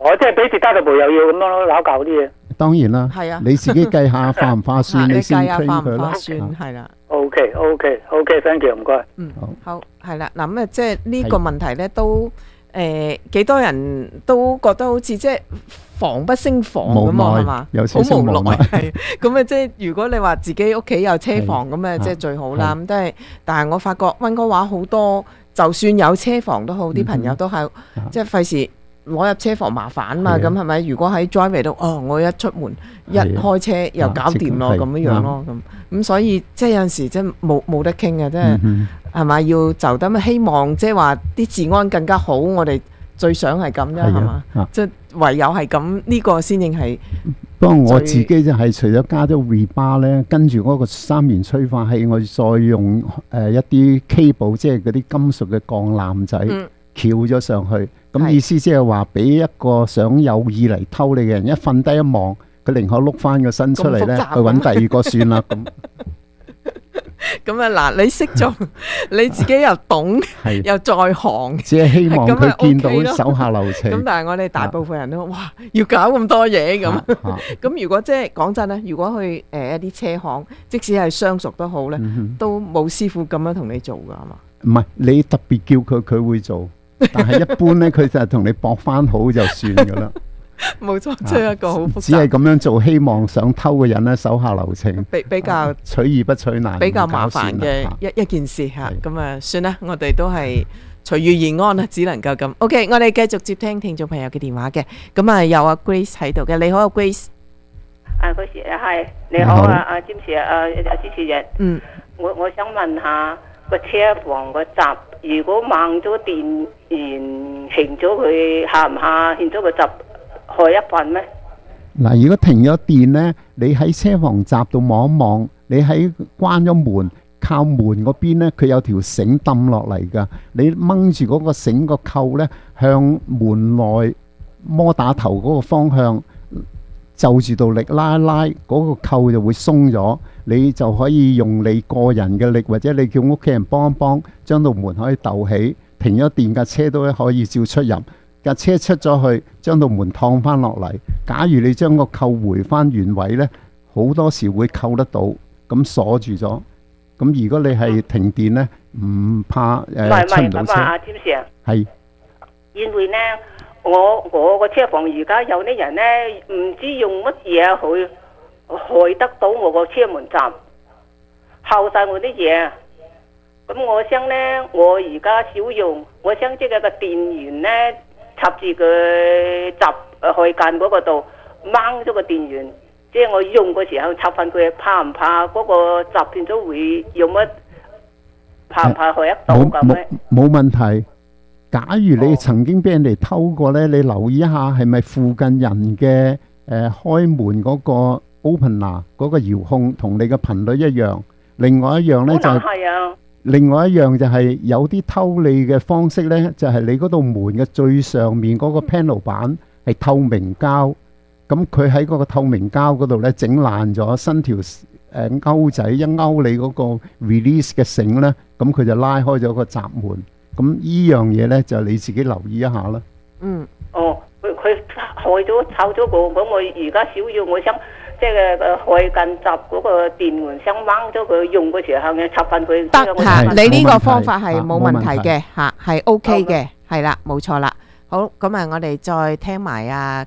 哦，即係俾 deductible 又要咁樣撈教啲嘢。 當然啦， 係啊， 你自己計下划唔划算，你先計下 claim 划唔佢咯。 划算係啦。 OK OK OK，thank you，唔該。 嗯，好，係啦，嗱咁啊，即係呢個問題咧都誒幾多人都覺得好似即係防不勝防咁啊，係嘛？ 有少少無奈。 係咁啊，即係如果你話自己屋企有車房咁啊，即係最好啦。咁都係，但係我發覺溫哥華好多，就算有車房都好，啲朋友都係即係費事攞入車房麻煩嘛。咁係咪？如果喺 drive 度，哦，我一出門一開車又搞掂咯，咁樣樣咯，咁咁所以即係有陣時真係冇冇得傾啊，即係係咪？要就得希望即係話啲治安更加好，我哋最想係咁啫，係嘛？即係唯有係咁，呢個先至係。 不過我自己就係除咗加咗 rebar 咧，跟住嗰個三元催化器，我再用誒一啲 cable，即係嗰啲金屬嘅鋼纜仔翹咗上去。咁意思即係話俾一個想有意嚟偷你嘅人，一瞓低一望，佢寧可碌翻個身出嚟咧，去揾第二個算啦。咁咁啊嗱，你識做，你自己又懂，又在行， 只係希望佢見到手下留情。 咁但係我哋大部分人都哇，要搞咁多嘢咁。咁如果即係講真咧，如果去誒一啲車行，即使係相熟都好咧，都冇師傅咁樣同你做噶，係嘛？ 唔係，你特別叫佢，佢會做。但係一般咧，佢就係同你駁翻好就算噶啦。 冇錯，即係一個好複雜。 只係咁樣做，希望想偷嘅人咧手下留情。 比比較取易不取難， 比較麻煩嘅一一件事嚇。咁啊，算啦，我哋都係隨遇而安啦，只能夠咁。OK，我哋繼續接聽聽眾朋友嘅電話嘅。咁啊，有阿 Grace 喺度嘅，你好啊 Grace。 啊，Grace，係你好啊，阿詹士啊，阿主持人。嗯。我我想問下個車房個閘，如果掹咗電源，停咗佢，下唔下欠咗個閘？開一份咩？ 嗱，如果停咗電呢，你喺車房閘度望一望，你喺關咗門，靠門嗰邊呢，佢有條繩抌落嚟噶。你掹住嗰個繩個扣呢，向門內摩打頭嗰個方向就住度力拉一拉，嗰個扣就會鬆咗，你就可以用你個人嘅力，或者你叫屋企人幫一幫，將道門可以竇起。停咗電架車都可以照出入。架車出咗去，將道門燙翻落嚟。假如你將個扣回翻原位呢，好多時會扣得到，咁鎖住咗。咁如果你係停電呢，唔怕誒、呃、出唔到車。 阿詹士啊， 係因為呢，我我個車房而家有啲人呢，唔知用乜嘢去開得到我個車門閘，耗晒我啲嘢。咁我想呢，我而家少用，我想即係個電源呢。插住佢閘開間嗰個度掹咗個電源，即係我用嘅時候插翻佢，怕唔怕嗰個閘變咗會有乜？怕唔怕開一刀咁咧？ 冇問題。假如你曾經俾人哋偷過呢，你留意一下係咪附近人嘅誒、呃、開門嗰個 opener 嗰個遙控同你嘅頻率一樣。另外一樣呢，就係、啊。另外一樣就係有啲偷你嘅方式呢，就係、是、你嗰道門嘅最上面嗰個 panel 板係透明膠，咁佢喺嗰個透明膠嗰度呢，整爛咗，伸條誒鈎仔一勾你嗰個 release 嘅繩呢，咁佢就拉開咗個閘門。咁呢樣嘢呢，就你自己留意一下啦。 嗯，哦，佢佢害咗炒咗個，咁我而家少要，我想。即係個開緊閘嗰個電門想掹咗佢，用嘅時候嘅插翻佢。 得嚇，你呢個方法係冇問題嘅嚇，係 OK 嘅，係啦，冇錯啦。好，咁啊，我哋再聽埋阿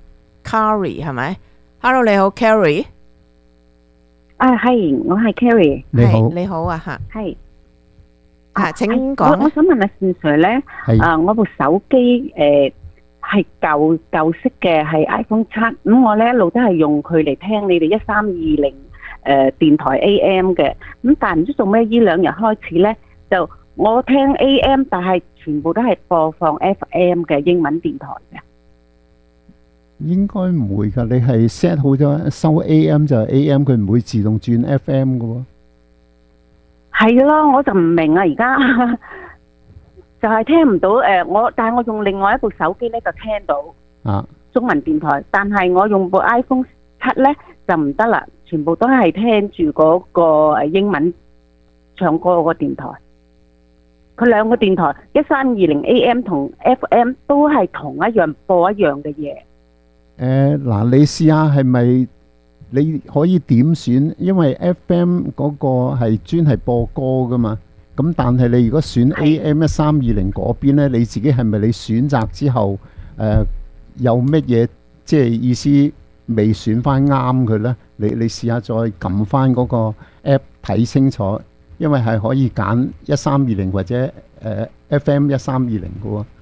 Carrie 係咪 ？Hello， 你好 ，Carrie。 啊，係，我係 Carrie。 你好， 你好啊嚇。 係。 啊，請講。 我我想問下善 Sir 咧，啊，我部手機誒。係舊舊式嘅，係 iPhone 七，咁我咧一路都係用佢嚟聽你哋一三二零誒電台 A M 嘅，咁但係唔知做咩呢兩日開始咧，就我聽 A M， 但係全部都係播放 F M 嘅英文電台嘅。 應該唔會㗎，你係 set 好咗收 A M 就係 A M， 佢唔會自動轉 F M 㗎喎。 係咯，我就唔明啊，而家。就係聽唔到誒，我但係我用另外一部手機咧就聽到啊中文電台，但係我用部 iPhone 七咧就唔得啦，全部都係聽住嗰個誒英文唱歌嗰個電台。 佢兩個電台一三二零 A M 同 F M 都係同一樣播一樣嘅嘢。 誒嗱，你試下係咪你可以點選？因為 F M 嗰個係專係播歌噶嘛。咁但係你如果選 A M 一三二零嗰邊咧，你自己係咪你選擇之後誒有乜嘢即係意思未選翻啱佢咧？你你試下再撳翻嗰個 app 睇清楚，因為係可以揀一三二零或者誒 F M 一三二零嘅喎。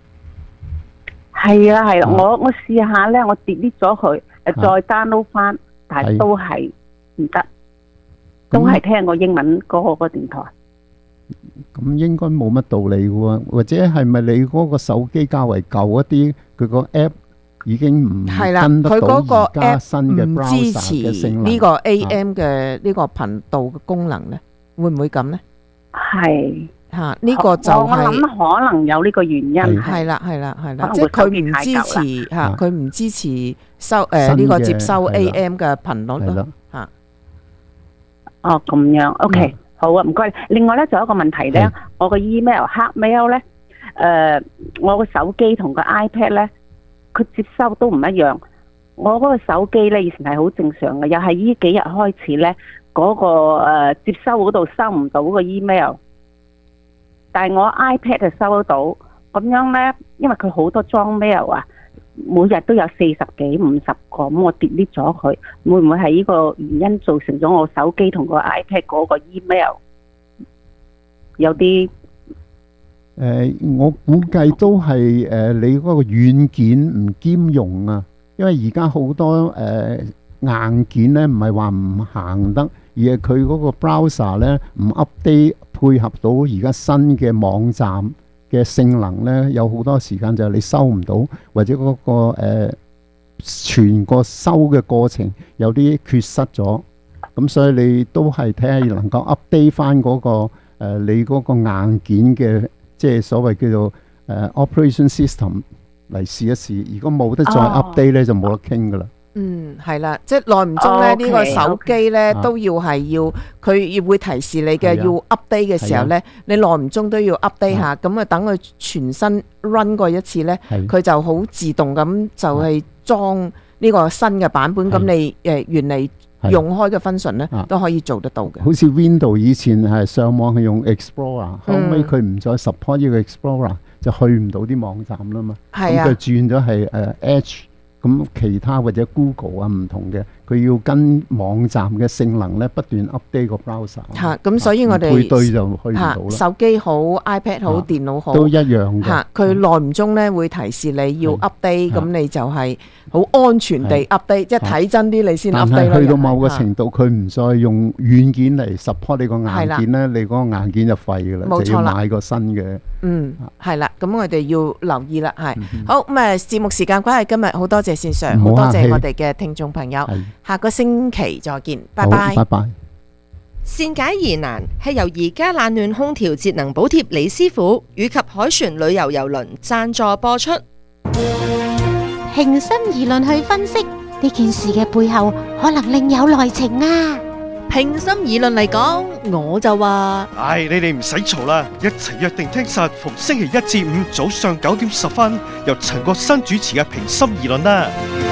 係啊係啊，我我試下咧，我 delete 咗佢，誒再 download 翻，但係都係唔得，都係聽個英文嗰個個電台。 咁應該冇乜道理嘅喎，或者係咪你嗰個手機較為舊一啲，佢個 app 已經唔跟得到而家新嘅 browser 嘅性能？ 呢個 A M 嘅呢個頻道嘅功能咧，會唔會咁咧？ 係嚇，呢個就係我諗可能有呢個原因。 係啦係啦係啦，即係佢唔支持嚇，佢唔支持收誒呢個接收 A M 嘅頻率咯嚇。 哦，咁樣 OK。好啊，唔該。另外咧，仲有一個問題咧，我個 email 黑 mail 咧，誒，我個手機同個 iPad 咧，佢接收都唔一樣。我嗰個手機咧以前係好正常嘅，又係呢幾日開始咧，嗰個誒接收嗰度收唔到個 email，但係我 iPad 就收得到。咁樣咧，因為佢好多裝 mail 啊，每日都有四十幾五十個，咁我 delete 咗佢，會唔會係呢個原因造成咗我手機同個 iPad 嗰個 email 有啲？ 誒，我估計都係誒你嗰個軟件唔兼容啊，因為而家好多誒硬件咧唔係話唔行得，而係佢嗰個 browser 咧唔 update 配合到而家新嘅網站嘅性能咧，有好多時間就係你收唔到，或者嗰、嗰個誒、呃、全個收嘅過程有啲缺失咗，咁所以你都係睇下能夠 update 翻嗰個誒、呃、你嗰個硬件嘅，即係所謂叫做誒、呃、operation system 嚟試一試。如果冇得再 update 咧，就冇得傾噶啦。 嗯，係啦，即係耐唔中咧，呢個手機咧都要係要佢會提示你嘅要 update 嘅時候咧，你耐唔中都要 update 下，咁啊等佢全新 run 過一次咧，佢就好自動咁就係裝呢個新嘅版本，咁你誒原嚟用開嘅 function 咧都可以做得到嘅。好似 Windows 以前係上網係用 Explorer，後尾佢唔再 support 呢個 Explorer，就去唔到啲網站啦嘛，咁佢轉咗係誒 Edge。咁其他或者 Google 啊唔同嘅，佢要跟網站嘅性能咧不斷 update 個 browser。 嚇，咁所以我哋配對就去唔到啦。 手機好、iPad 好、電腦好， 都一樣嘅。 嚇，佢耐唔中咧會提示你要 update，咁你就係好安全地 update，即係睇真啲你先 update。 但係去到某個程度，佢唔再用軟件嚟 support 你個硬件咧，你嗰個硬件就廢㗎啦，就要買個新嘅。 嗯，係啦，咁我哋要留意啦，係。好，咁啊，節目時間關係，今日好多謝線上，好多謝我哋嘅聽眾朋友，下個星期再見，拜拜。 拜拜。 善解疑難係由而家冷暖空調節能補貼李師傅以及凱旋旅遊郵輪贊助播出。 平心而論去分析呢件事嘅背後，可能另有內情啊！ 平心而論嚟講，我就話： 唉，你哋唔使嘈啦，一齊約定聽實逢星期一至五早上九點十分，由陳國新主持嘅《平心而論》啦。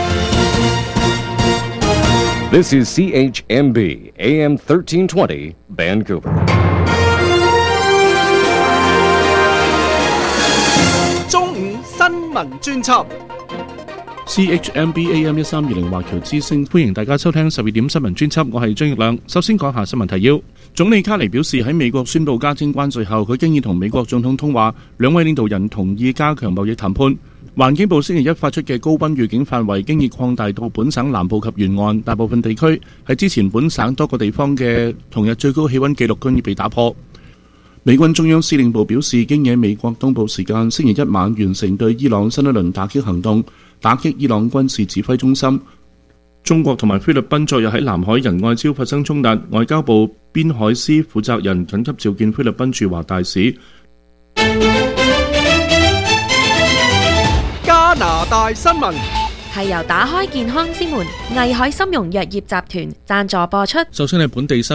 This is C H M B A M thirteen twenty Vancouver。 中午新聞專輯。 C H M B A M 一三二零華僑之聲，歡迎大家收聽十二點新聞專輯，我係張奕亮。首先講下新聞提要。總理卡尼表示，喺美國宣布加徵關稅後，佢經已同美國總統通話，兩位領導人同意加強貿易談判。環境部星期一發出嘅高溫預警範圍經已擴大到本省南部及沿岸大部分地區，係之前本省多個地方嘅同日最高氣溫紀錄均已被打破。美軍中央司令部表示，經喺美國東部時間星期一晚完成對伊朗新一輪打擊行動，打擊伊朗軍事指揮中心。中國同埋菲律賓昨日喺南海仁愛礁發生衝突，外交部邊海司負責人緊急召見菲律賓駐華大使。 加拿大新聞係由打開健康之門藝海參茸藥業集團贊助播出。 首先係本地新聞。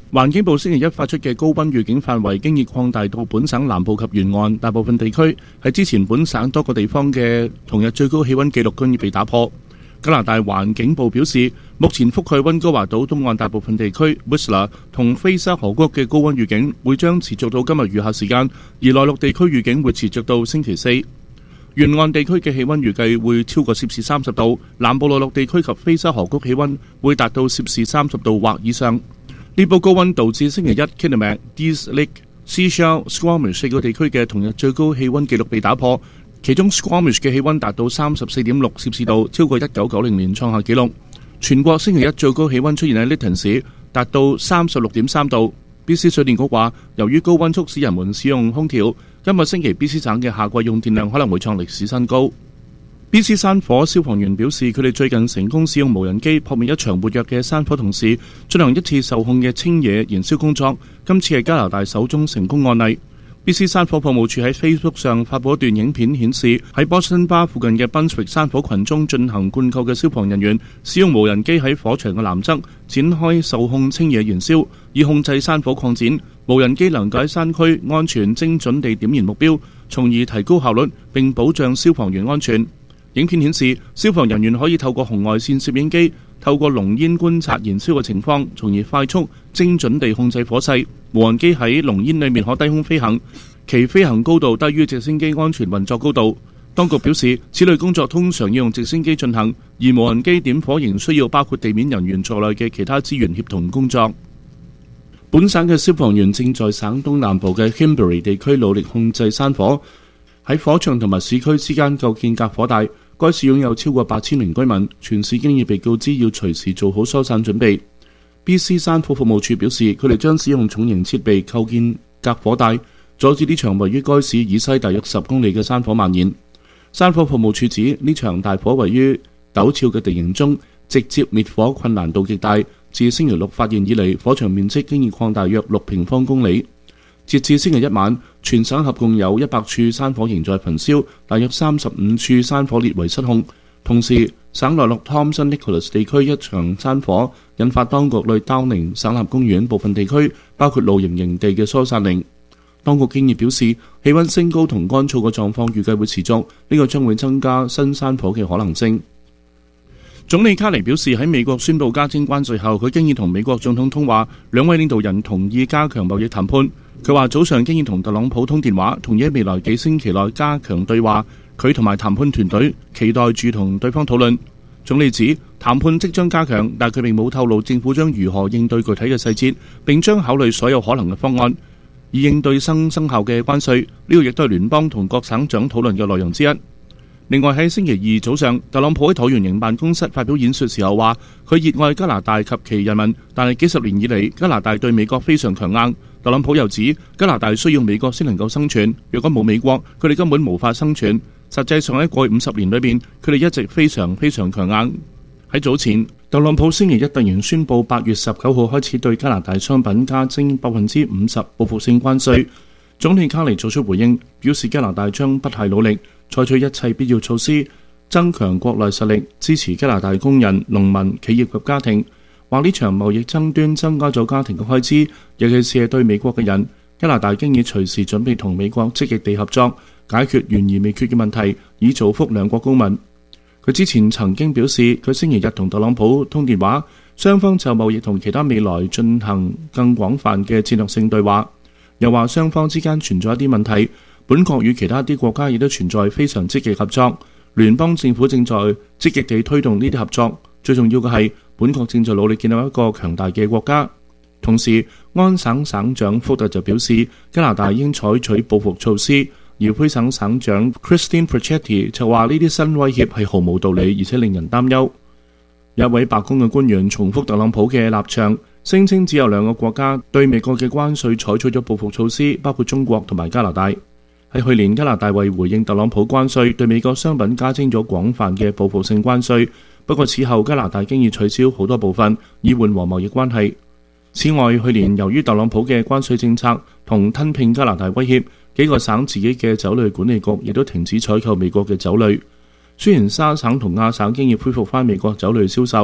環境部星期一發出嘅高溫預警範圍經已擴大到本省南部及沿岸大部分地區，係之前本省多個地方嘅同日最高氣溫紀錄均已被打破。加拿大環境部表示，目前覆蓋溫哥華島東岸大部分地區 Whistler 同菲沙河谷嘅高溫預警會將持續到今日餘下時間，而內陸地區預警會持續到星期四。沿岸地區嘅氣溫預計會超過攝氏三十度，南部內陸地區及菲沙河谷氣溫會達到攝氏三十度或以上。呢波高溫導致星期一 Kitimat、Dease Lake、Seashell、Squamish 四個地區嘅同日最高氣溫紀錄被打破，其中 Squamish 嘅氣溫達到三十四點六攝氏度，超過一九九零年創下紀錄。全國星期一最高氣溫出現喺 Lytton 市，達到三十六點三度。B C 水電局話，由於高溫促使人們使用空調，今個星期 B C 省嘅夏季用電量可能會創歷史新高。B C 山火消防員表示，佢哋最近成功使用無人機撲滅一場活躍嘅山火，同時進行一次受控嘅清野燃燒工作。今次係加拿大首宗成功案例。B C 山火服務處喺 Facebook 上發布一段影片，顯示喺 Boston Bar 附近嘅 Brunswick 山火群中進行灌救嘅消防人員使用無人機喺火場嘅南側展開受控清野燃燒，以控制山火擴展。無人機能夠喺山區安全精準地點燃目標，從而提高效率並保障消防員安全。影片顯示，消防人員可以透過紅外線攝影機透過濃煙觀察燃燒嘅情況，從而快速精準地控制火勢。無人機喺濃煙裏面可低空飛行，其飛行高度低於直升機安全運作高度。當局表示，此類工作通常要用直升機進行，而無人機點火仍需要包括地面人員在內嘅其他資源協同工作。本省嘅消防員正在省東南部嘅 Kimberley 地區努力控制山火，喺火場同埋市區之間構建隔火帶。該市擁有超過八千名居民，全市經已被告知要隨時做好疏散準備。B C 山火服務處表示，佢哋將使用重型設備構建隔火帶，阻止呢場位於該市以西大約十公里嘅山火蔓延。山火服務處指，呢場大火位於陡峭嘅地形中，直接滅火困難度極大。自星期六發現以嚟，火場面積經已擴大約六平方公里。截至星期一晚，全省合共有一百處山火仍在焚燒，大約三十五處山火列為失控。同時，省內陸 Thomson Nicholas 地區一場山火引發當局對 Downing 省立公園部分地區，包括露營營地嘅疏散令。當局經已表示，氣溫升高同乾燥嘅狀況預計會持續，呢個將會增加新山火嘅可能性。總理卡尼表示，喺美國宣布加徵關稅後，佢經已同美國總統通話，兩位領導人同意加強貿易談判。佢話早上經已同特朗普通電話，同意喺未來幾星期內加強對話。佢同埋談判團隊期待住同對方討論。總理指談判即將加強，但佢並冇透露政府將如何應對具體嘅細節，並將考慮所有可能嘅方案，以應對新生效嘅關稅。呢個亦都係聯邦同各省長討論嘅內容之一。另外喺星期二早上，特朗普喺橢圓形辦公室發表演說時候話，佢熱愛加拿大及其人民，但係幾十年以嚟，加拿大對美國非常強硬。特朗普又指加拿大需要美國先能夠生存，若果冇美國，佢哋根本無法生存。實際上喺過去五十年裏邊，佢哋一直非常非常強硬。喺早前，特朗普星期一突然宣布八月十九號開始對加拿大商品加徵百分之五十報復性關稅。總理卡尼作出回應，表示加拿大將不懈努力，採取一切必要措施，增強國內實力，支持加拿大工人、農民、企業及家庭。話呢場貿易爭端增加咗家庭嘅開支，尤其是係對美國嘅人。加拿大經已隨時準備同美國積極地合作，解決懸而未決嘅問題，以造福兩國公民。佢之前曾經表示，佢星期日同特朗普通電話，雙方就貿易同其他未來進行更廣泛嘅戰略性對話。又話雙方之間存在一啲問題，本國與其他啲國家亦都存在非常積極合作。聯邦政府正在積極地推動呢啲合作，最重要嘅係本國正在努力建立一個強大嘅國家。同時，安省省長福特就表示，加拿大應採取報復措施。而魁省省長 Christine Pichetti 就話呢啲新威脅係毫無道理，而且令人擔憂。有一位白宮嘅官員重複特朗普嘅立場，聲稱只有兩個國家對美國嘅關稅採取咗報復措施，包括中國同埋加拿大。喺去年，加拿大為回應特朗普關稅，對美國商品加徵咗廣泛嘅報復性關稅。不過此後，加拿大經已取消好多部分，以緩和貿易關係。此外，去年由於特朗普嘅關稅政策同吞併加拿大威脅，幾個省自己嘅酒類管理局亦都停止採購美國嘅酒類。雖然沙省同亞省經已恢復返美國酒類銷售，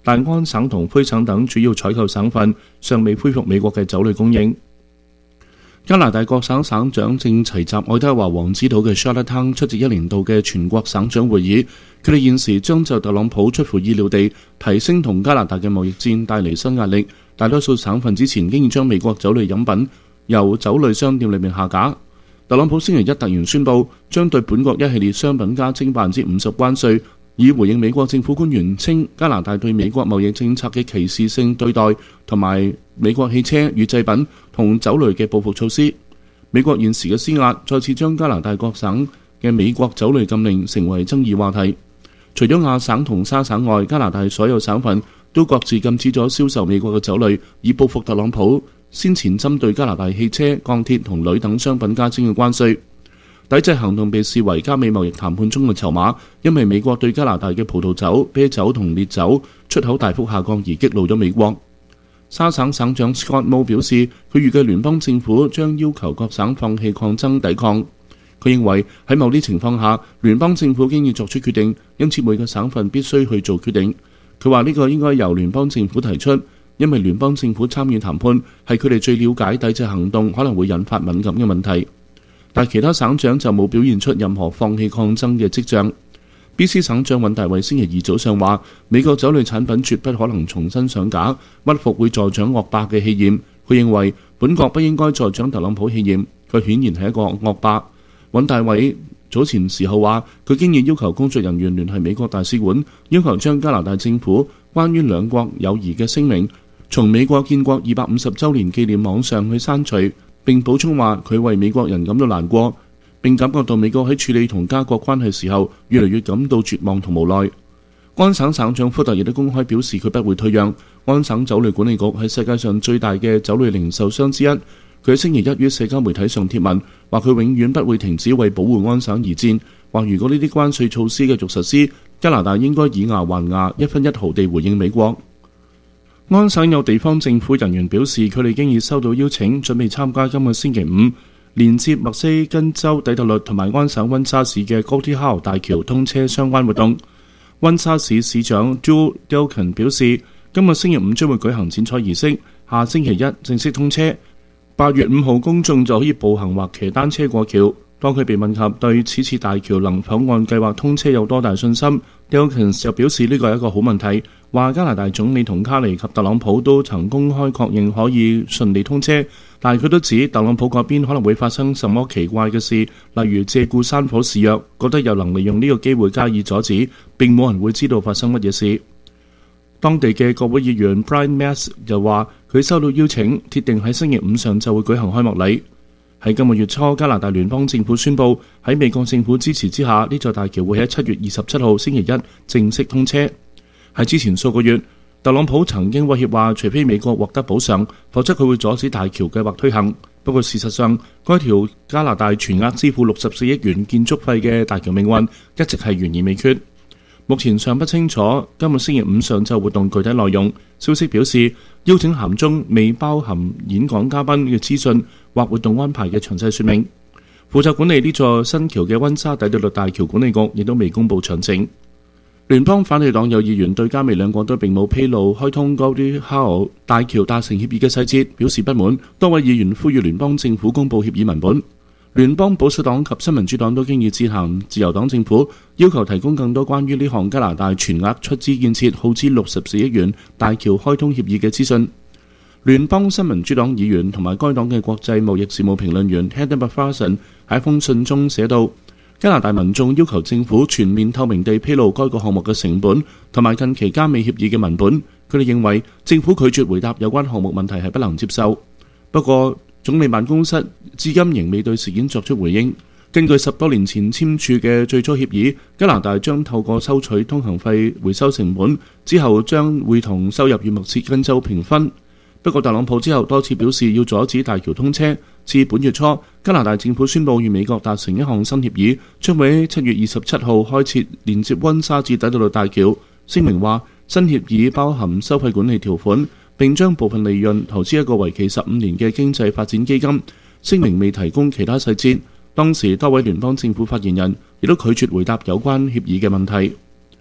但安省同魁省等主要採購省份尚未恢復美國嘅酒類供應。加拿大各省省長正齊集愛德華王子島嘅 Charlottetown 出席一年度嘅全國省長會議，佢哋現時將就特朗普出乎意料地提升同加拿大嘅貿易戰帶嚟新壓力。大多數省份之前經已將美國酒類飲品由酒類商店裏面下架。特朗普星期一突然宣布將對本國一系列商品加徵百分之五十關稅，以回應美國政府官員稱加拿大對美國貿易政策嘅歧視性對待，同埋美國汽車與製品同酒類嘅報復措施。美國現時嘅施壓再次將加拿大各省嘅美國酒類禁令成為爭議話題。除咗亞省同沙省外，加拿大所有省份都各自禁止咗銷售美國嘅酒類，以報復特朗普先前針對加拿大汽車、鋼鐵同鋁等商品加徵嘅關稅。抵制行動被視為加美貿易談判中嘅籌碼，因為美國對加拿大嘅葡萄酒、啤酒同烈酒出口大幅下降而激怒咗美國。沙省省長 Scott Moe 表示，佢預計聯邦政府將要求各省放棄抗爭抵抗。佢認為喺某啲情況下，聯邦政府經已作出決定，因此每個省份必須去做決定。佢話呢個應該由聯邦政府提出，因為聯邦政府參與談判係佢哋最了解抵制行動可能會引發敏感嘅問題。但其他省長就冇表現出任何放棄抗爭嘅跡象。B C 省長尹大衛星期二早上話，美國酒類產品絕不可能重新上架，屈服會助長惡霸嘅氣焰。佢認為本國不應該助長特朗普氣焰，佢顯然係一個惡霸。尹大衛早前時候話，佢經已要求工作人員聯繫美國大使館，要求將加拿大政府關於兩國友誼嘅聲明從美國建國二百五十週年紀念網上去刪除。並補充話佢為美國人感到難過，並感覺到美國喺處理同加國關係時候越嚟越感到絕望同無奈。安省省長福特亦都公開表示佢不會退讓。安省酒類管理局係世界上最大嘅酒類零售商之一。佢喺星期一於社交媒體上貼文，話佢永遠不會停止為保護安省而戰，話如果呢啲關稅措施繼續實施，加拿大應該以牙還牙，一分一毫地回應美國。安省有地方政府人員表示，佢哋經已收到邀請，準備參加今個星期五連接墨西根州底特律同埋安省溫莎市嘅 Gordie Howe 大橋通車相關活動。溫莎市市長 Joe Delkin 表示，今個星期五將會舉行剪彩儀式，下星期一正式通車。八月五號公眾就可以步行或騎單車過橋。當佢被問及對此次大橋能否按計劃通車有多大信心， Delkin 又表示呢個係一個好問題，話加拿大總理同卡尼及特朗普都曾公開確認可以順利通車，但係佢都指特朗普嗰邊可能會發生什麼奇怪嘅事，例如借故山火示弱，覺得有能力用呢個機會加以阻止，並冇人會知道發生乜嘢事。當地嘅國會議員 Brian Mast 又話佢收到邀請，鐵定喺星期五上晝會舉行開幕禮。喺今個月初，加拿大聯邦政府宣布喺美國政府支持之下，呢座大橋會喺七月二十七號星期一正式通車。喺之前數個月，特朗普曾經威脅話，除非美國獲得補償，否則佢會阻止大橋計劃推行。不過事實上，該條加拿大全額支付六十四億元建築費嘅大橋命運一直係懸而未決。目前尚不清楚今個星期五上晝活動具體內容。消息表示，邀請函中未包含演講嘉賓嘅資訊或活動安排嘅詳細說明。負責管理呢座新橋嘅溫莎底特律大橋管理局亦都未公布詳情。聯邦反對黨有議員對加美兩國都並冇披露開通 Gordie Howe 大橋達成協議嘅細節表示不滿，多位議員呼籲聯邦政府公布協議文本。聯邦保守黨及新民主黨都經已致函自由黨政府，要求提供更多關於呢項加拿大全額出資建設耗資六十四億元大橋開通協議嘅資訊。聯邦新民主黨議員同埋該黨嘅國際貿易事務評論員 Heather McPherson 喺封信中寫道，加拿大民眾要求政府全面透明地披露該個項目嘅成本同埋近期加美協議嘅文本。佢哋認為政府拒絕回答有關項目問題係不能接受。不過總理辦公室至今仍未對事件作出回應。根據十多年前簽署嘅最初協議，加拿大將透過收取通行費回收成本，之後將會同收入與墨西哥州平分。不過特朗普之後多次表示要阻止大橋通車。至本月初，加拿大政府宣布與美國達成一項新協議，將會喺七月二十七號開設連接溫莎至底特律大橋。聲明話新協議包含收費管理條款，並將部分利潤投資一個為期十五年嘅經濟發展基金。聲明未提供其他細節。當時多位聯邦政府發言人亦都拒絕回答有關協議嘅問題。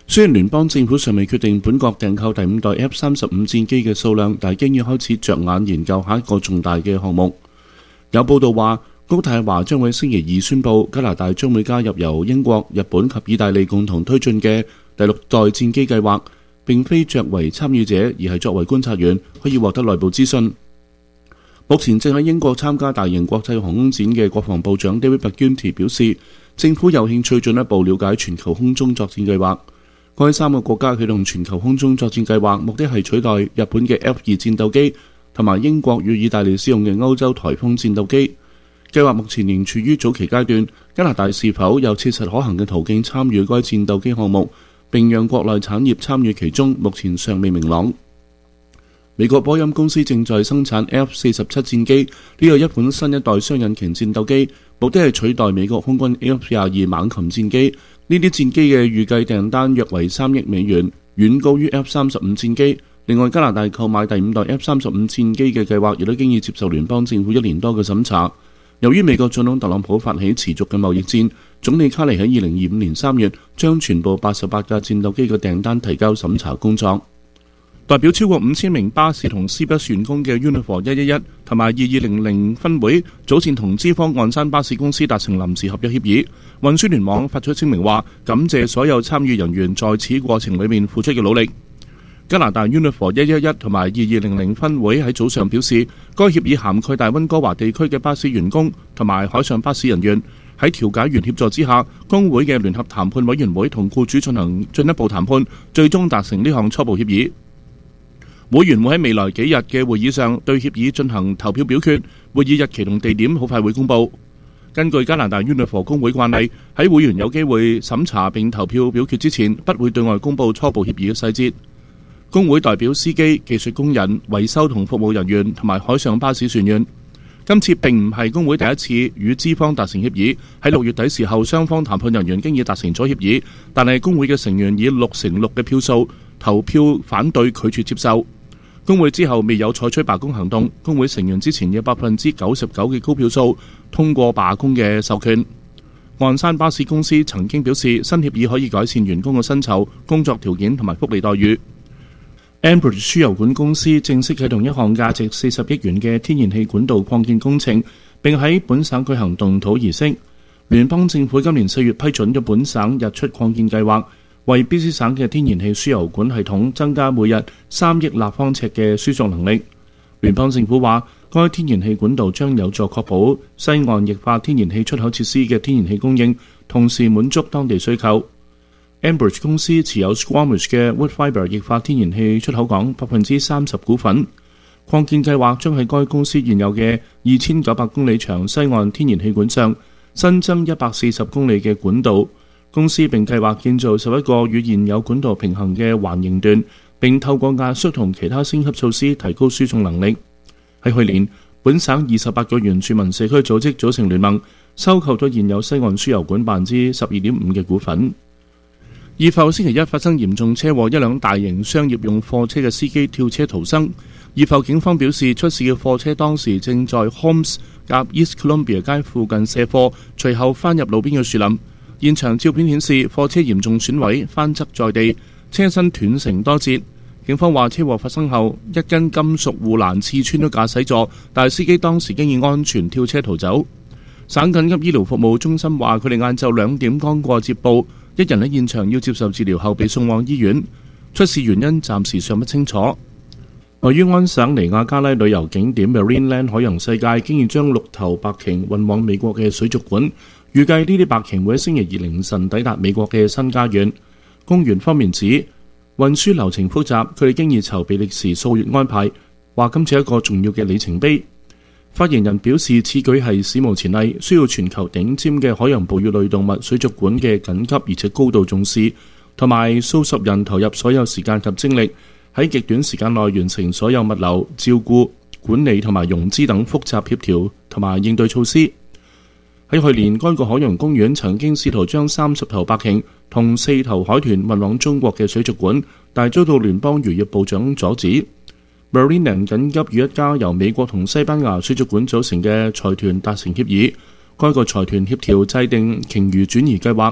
雖然聯邦政府尚未決定本國訂購第五代 F 三十五戰機嘅數量，但係已經開始着眼研究下一個重大嘅項目。有報道話，渥太華將會星期二宣布加拿大將會加入由英國、日本及意大利共同推進嘅第六代戰機計劃，並非作為參與者，而係作為觀察員，可以獲得內部資訊。目前正喺英國參加大型國際航空展嘅國防部長 David McGuinty 表示，政府有興趣進一步了解全球空中作戰計劃。該三個國家啟動全球空中作戰計劃，目的係取代日本嘅 F 二戰鬥機同埋英國與意大利使用嘅歐洲颱風戰鬥機。計劃目前仍處於早期階段，加拿大是否有切實可行嘅途徑參與該戰鬥機項目，並讓國內產業參與其中，目前尚未明朗。美國波音公司正在生產 F 四十七戰機，呢個一款新一代雙引擎戰鬥機，目的係取代美國空軍 F 廿二猛禽戰機。呢啲戰機嘅預計訂單約為三億美元，遠高於 F 三十五戰機。另外，加拿大購買第五代 F 三十五戰機嘅計劃亦都經已接受聯邦政府一年多嘅審查。由於美國總統特朗普發起持續嘅貿易戰，總理卡尼喺二零二五年三月將全部八十八架戰鬥機嘅訂單提交審查工作。代表超過五千名巴士同 C bus 員工嘅 Unifor 一一一同埋二二零零分會早前同資方岸山巴士公司達成臨時合約協議。運輸聯網發出聲明話，感謝所有參與人員在此過程裏面付出嘅努力。加拿大 Unifor 一一一同埋二二零零分會喺早上表示，該協議涵蓋大溫哥華地區嘅巴士員工同埋海上巴士人員。喺調解員協助之下，工會嘅聯合談判委員會同僱主進行進一步談判，最終達成呢項初步協議。會員會喺未來幾日嘅會議上對協議進行投票表決，會議日期同地點好快會公佈。根據加拿大 Unifor 工會慣例，喺會員有機會審查並投票表決之前，不會對外公佈初步協議嘅細節。工會代表司機、技術工人、維修同服務人員同埋海上巴士船員。今次並唔係工會第一次與資方達成協議，喺六月底時候，雙方談判人員經已達成咗協議，但係工會嘅成員以六成六嘅票數投票反對，拒絕接受。工會之後未有採取罷工行動，工會成員之前有百分之九十九嘅高票數通過罷工嘅授權。岸山巴士公司曾經表示，新協議可以改善員工嘅薪酬、工作條件同埋福利待遇。Enbridge 輸油管公司正式啟動一項價值四十億元嘅天然氣管道擴建工程，並喺本省舉行動土儀式。聯邦政府今年四月批准咗本省日出擴建計劃，為 B C 省嘅天然氣輸油管系統增加每日三億立方尺嘅輸送能力。聯邦政府話，該天然氣管道將有助確保西岸液化天然氣出口設施嘅天然氣供應，同時滿足當地需求。Enbridge 公司持有 Squamish 嘅 Woodfibre 液化天然氣出口港百分之三十股份。擴建計劃將喺該公司現有嘅二千九百公里長西岸天然氣管上新增一百四十公里嘅管道。公司並計劃建造十一個與現有管道平衡嘅環形段，並透過壓縮同其他升級措施提高輸送能力。喺去年，本省二十八個原住民社區組織組成聯盟，收購咗現有西岸輸油管百分之十二點五嘅股份。意埠星期一發生嚴重車禍，一輛大型商業用貨車嘅司機跳車逃生。意埠警方表示，出事嘅貨車當時正在 Holmes 夾 East Columbia 街附近卸貨，隨後翻入路邊嘅樹林。現場照片顯示，貨車嚴重損毀，翻側在地，車身斷成多節。警方話，車禍發生後，一根金屬護欄刺穿咗駕駛座，但係司機當時經已安全跳車逃走。省緊急醫療服務中心話，佢哋晏晝兩點剛過接報，一人喺現場要接受治療後被送往醫院，出事原因暫時尚不清楚。位於安省尼亞加拉旅遊景點 Marineland 海洋世界經已將六頭白鯨運往美國嘅水族館，預計呢啲白鯨會喺星期二凌晨抵達美國嘅新家園。公園方面指運輸流程複雜，佢哋經已籌備歷時數月安排，話今次係一個重要嘅里程碑。發言人表示，此舉係史無前例，需要全球頂尖嘅海洋哺乳類動物水族館嘅緊急而且高度重視，同埋數十人投入所有時間及精力，喺極短時間內完成所有物流、照顧、管理同埋融資等複雜協調同埋應對措施。喺去年，該個海洋公園曾經試圖將三十頭白鯨同四頭海豚運往中國嘅水族館，但遭到聯邦漁業部長阻止。Marineland 緊急與一家由美國同西班牙水族館組成嘅財團達成協議，該個財團協調制定鯨魚轉移計劃，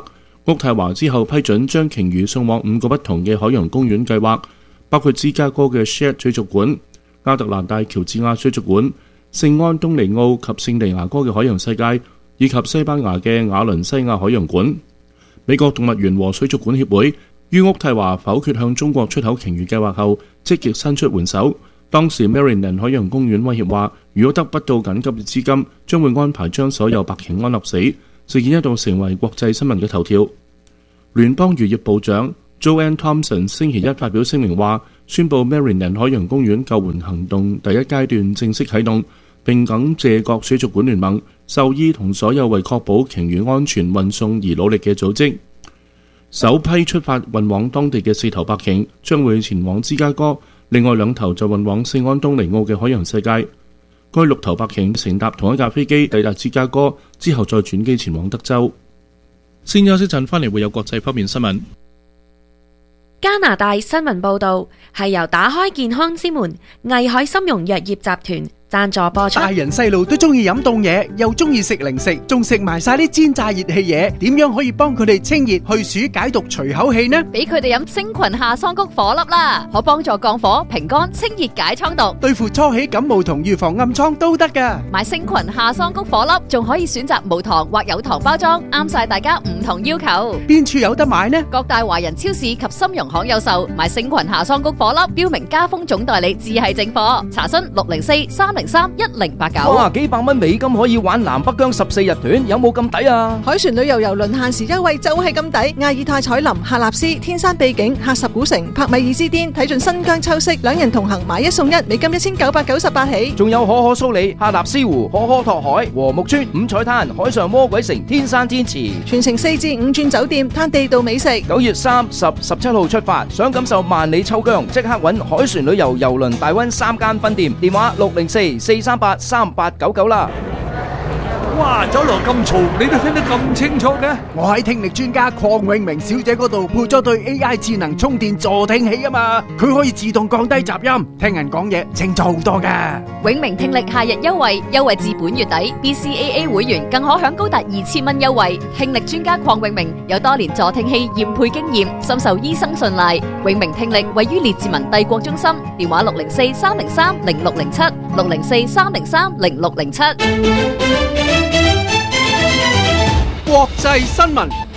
渥太華之後批准將鯨魚送往五個不同嘅海洋公園計劃，包括芝加哥嘅 Shedd 水族館、亞特蘭大喬治亞水族館、聖安東尼奧及聖地牙哥嘅海洋世界，以及西班牙嘅瓦倫西亞海洋館。美國動物園和水族館協會於渥太華否決向中國出口鯨魚計劃後，積極伸出援手。當時 Maryland 海洋公園威脅話，如果得不到緊急嘅資金，將會安排將所有白鯨安樂死。事件一度成為國際新聞嘅頭條。聯邦漁業部長 Joanne Thompson 星期一發表聲明話，宣布 Maryland 海洋公園救援行動第一階段正式啟動，並感謝各水族館聯盟、獸醫同所有為確保鯨魚安全運送而努力嘅組織。首批出發運往當地嘅四頭白鯨將會前往芝加哥，另外兩頭就運往聖安東尼奧嘅海洋世界。該六頭白鯨乘搭同一架飛機抵達芝加哥，之後再轉機前往德州。先休息陣，翻嚟會有國際方面新聞。 加拿大新聞報導係由打開健康之門藝海參茸藥業集團贊助播出。 大人細路都中意飲凍嘢，又中意食零食，仲食埋晒啲煎炸熱氣嘢，點樣可以幫佢哋清熱去暑解毒除口氣呢？ 俾佢哋飲星群夏桑菊火粒啦，可幫助降火、平肝、清熱解瘡毒， 對付初起感冒同預防暗瘡都得噶。 買星群夏桑菊火粒，仲可以選擇無糖或有糖包裝，啱晒大家唔同要求。 邊處有得買呢？ 各大華人超市及參茸行有售。買星群夏桑菊火粒，標明加豐總代理，只係正貨。查詢六零四三零三一零八九。 哇，幾百蚊美金可以玩南北疆十四日團，有冇咁抵啊？ 海船旅遊郵輪限時優惠就係咁抵，亞爾泰彩林、喀納斯、天山秘境、喀什古城、帕米爾之巔，睇盡新疆秋色，兩人同行買一送一，美金一千九百九十八起。 仲有可可蘇里、喀納斯湖、可可托海、和木村、五彩灘、海上魔鬼城、天山天池， 全程四至五轉酒店，攤地道美食。 九月三十、十七號出發，想感受萬里秋疆，即刻揾海船旅遊郵輪大灣三間分店，電話六零四四三八三八九九啦。 哇，酒樓咁嘈，你都聽得咁清楚嘅？ 我喺聽力專家鄺永明小姐嗰度配咗對 A I 智能充電助聽器啊嘛，佢可以自動降低雜音，聽人講嘢清楚好多噶。 永明聽力夏日優惠，優惠至本月底 ，B C A A 會員更可享高達二千蚊優惠。聽力專家鄺永明有多年助聽器驗配經驗，深受醫生信賴。永明聽力位於列治文帝國中心，電話六零四三零三零六零七六零四三零三零六零七。 國際新聞。